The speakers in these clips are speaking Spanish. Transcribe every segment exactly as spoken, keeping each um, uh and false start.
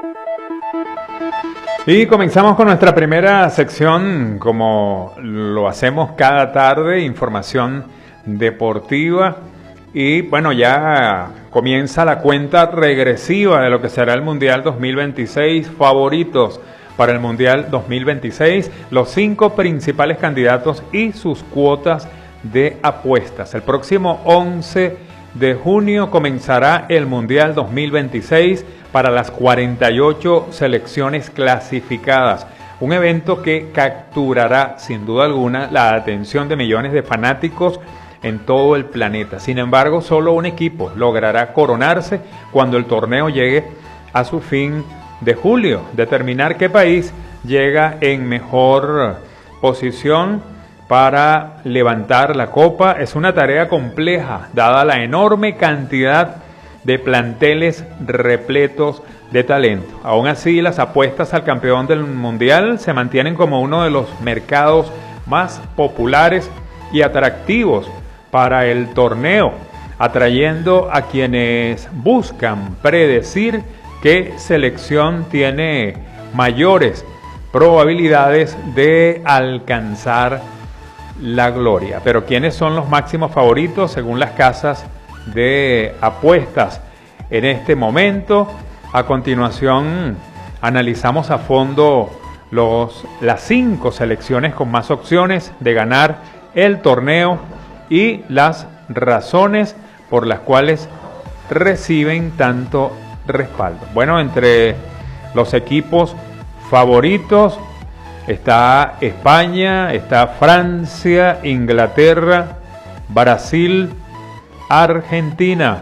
Y comenzamos con nuestra primera sección, como lo hacemos cada tarde, información deportiva. Y bueno, ya comienza la cuenta regresiva de lo que será el Mundial dos mil veintiséis, favoritos para el Mundial dos mil veintiséis, los cinco principales candidatos y sus cuotas de apuestas. El próximo once de junio comenzará el Mundial dos mil veintiséis para las cuarenta y ocho selecciones clasificadas. Un evento que capturará sin duda alguna la atención de millones de fanáticos en todo el planeta. Sin embargo, solo un equipo logrará coronarse cuando el torneo llegue a su fin de julio. Determinar qué país llega en mejor posición para levantar la copa es una tarea compleja, dada la enorme cantidad de planteles repletos de talento. Aún así, las apuestas al campeón del mundial se mantienen como uno de los mercados más populares y atractivos para el torneo, atrayendo a quienes buscan predecir qué selección tiene mayores probabilidades de alcanzar la gloria. Pero ¿quiénes son los máximos favoritos según las casas de apuestas en este momento? A continuación analizamos a fondo los, las cinco selecciones con más opciones de ganar el torneo y las razones por las cuales reciben tanto respaldo. Bueno, entre los equipos favoritos está España, está Francia, Inglaterra, Brasil, Argentina.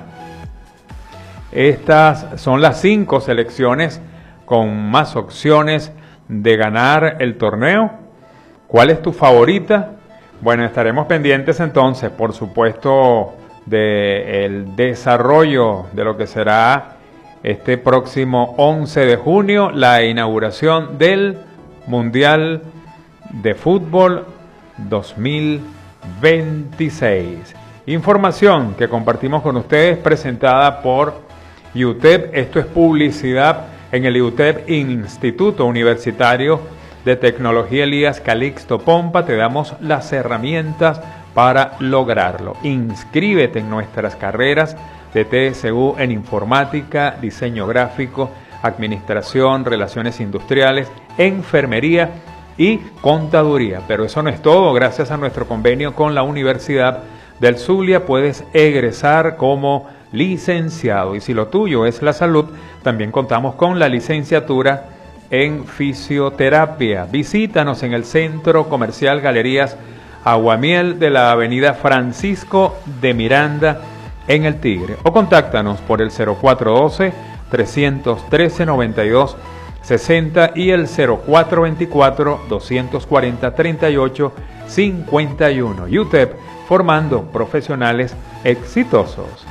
Estas son las cinco selecciones con más opciones de ganar el torneo. ¿Cuál es tu favorita? Bueno, estaremos pendientes entonces, por supuesto, del desarrollo de lo que será este próximo once de junio, la inauguración del Mundial de Fútbol dos mil veintiséis. Información que compartimos con ustedes presentada por U T E P. Esto es publicidad en el U T E P Instituto Universitario de Tecnología Elías Calixto Pompa. Te damos las herramientas para lograrlo. Inscríbete en nuestras carreras de T S U en informática, diseño gráfico, administración, relaciones industriales, enfermería y contaduría. Pero eso no es todo. Gracias a nuestro convenio con la Universidad del Zulia puedes egresar como licenciado. Y si lo tuyo es la salud, también contamos con la licenciatura en fisioterapia. Visítanos en el Centro Comercial Galerías Aguamiel de la avenida Francisco de Miranda en El Tigre. O contáctanos por el cero cuatro uno dos, tres uno tres, nueve dos seis cero y el cero cuatro dos cuatro, dos cuatro cero, tres ocho cinco uno. U T E P, formando profesionales exitosos.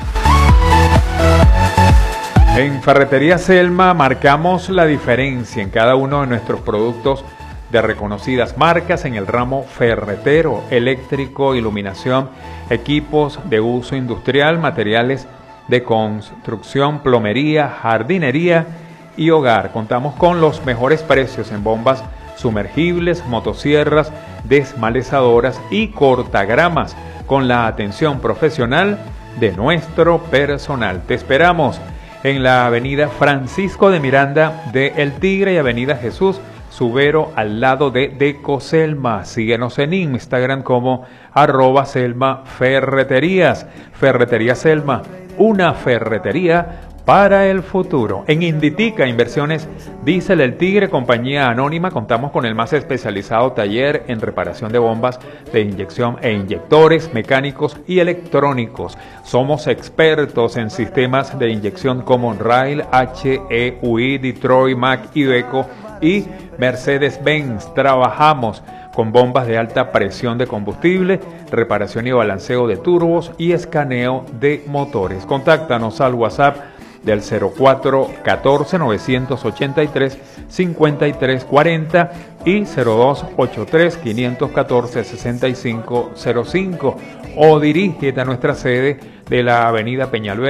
En Ferretería Selma marcamos la diferencia en cada uno de nuestros productos de reconocidas marcas en el ramo ferretero, eléctrico, iluminación, equipos de uso industrial, materiales de construcción, plomería, jardinería y hogar. Contamos con los mejores precios en bombas sumergibles, motosierras, desmalezadoras y cortagramas, con la atención profesional de nuestro personal. Te esperamos en la avenida Francisco de Miranda de El Tigre y avenida Jesús Subero al lado de Decoselma. Síguenos en Instagram como arroba Selma Ferreterías. Ferretería Selma, una ferretería para el futuro. En Inditica Inversiones Diesel El Tigre, compañía anónima, contamos con el más especializado taller en reparación de bombas de inyección e inyectores mecánicos y electrónicos. Somos expertos en sistemas de inyección como Rail, H E U I, Detroit, Mac, Iveco y Mercedes-Benz. Trabajamos con bombas de alta presión de combustible, reparación y balanceo de turbos y escaneo de motores. Contáctanos al WhatsApp del cero cuatro uno cuatro, nueve ocho tres, cinco tres cuatro cero y cero dos ocho tres, cinco uno cuatro, seis cinco cero cinco o dirígete a nuestra sede de la avenida Peñalver